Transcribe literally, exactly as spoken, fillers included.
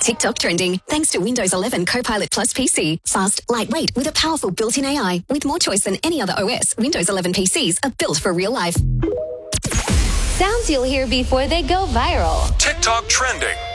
TikTok trending thanks to Windows eleven Copilot Plus P C. Fast, lightweight with a powerful built-in A I. With more choice than any other O S, Windows eleven P Cs are built for real life. Sounds you'll hear before they go viral. TikTok trending.